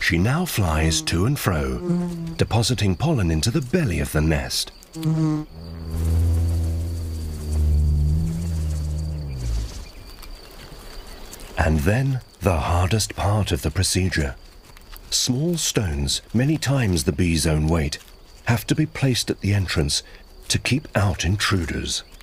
She now flies to and fro, depositing pollen into the belly of the nest. And then the hardest part of the procedure. Small stones, many times the bee's own weight, have to be placed at the entrance to keep out intruders.